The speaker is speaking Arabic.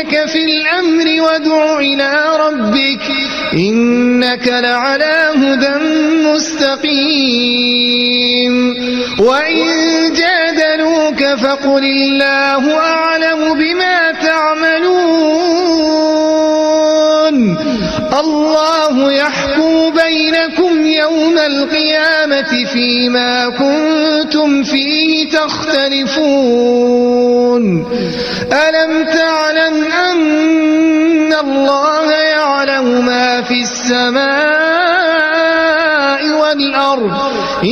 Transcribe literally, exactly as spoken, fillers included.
يستفتونك في الأمر وادع إلى ربك إنك لعلى هدى مستقيم وإن جادلوك فقل الله أعلم بما تعملون الله يحكم بينكم يوم القيامة فيما كنتم فيه تختلفون ألم تعلم أن الله يعلم ما في السماء والأرض